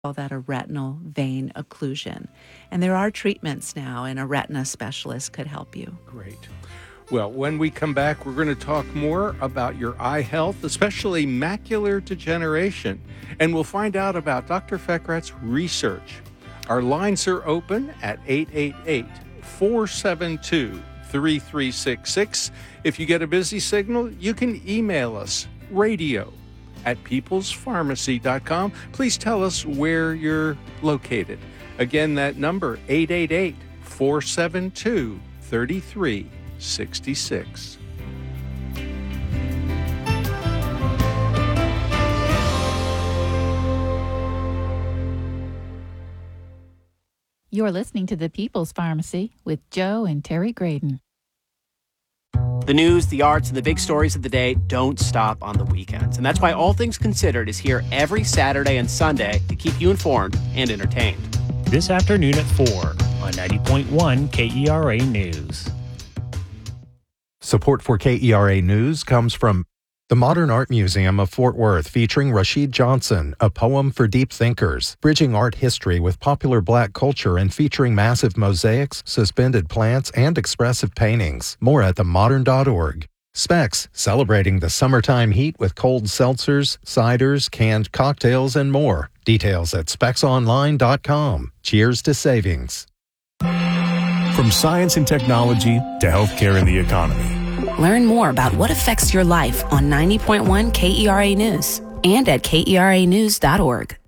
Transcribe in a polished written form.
call that a retinal vein occlusion. And there are treatments now, and a retina specialist could help you. Great. Well, when we come back, we're going to talk more about your eye health, especially macular degeneration. And we'll find out about Dr. Fekrat's research. Our lines are open at 888-472-3366. If you get a busy signal, you can email us, radio@peoplespharmacy.com. Please tell us where you're located. Again, that number, 888-472-3366. You're listening to The People's Pharmacy with Joe and Terry Graydon. The news, the arts, and the big stories of the day don't stop on the weekends. And that's why All Things Considered is here every Saturday and Sunday to keep you informed and entertained. This afternoon at 4 on 90.1 KERA News. Support for KERA News comes from the Modern Art Museum of Fort Worth, featuring Rashid Johnson, A Poem for Deep Thinkers, bridging art history with popular Black culture and featuring massive mosaics, suspended plants, and expressive paintings. More at themodern.org. Specs, celebrating the summertime heat with cold seltzers, ciders, canned cocktails, and more. Details at specsonline.com. Cheers to savings. From science and technology to healthcare and the economy. Learn more about what affects your life on 90.1 KERA News and at KERAnews.org.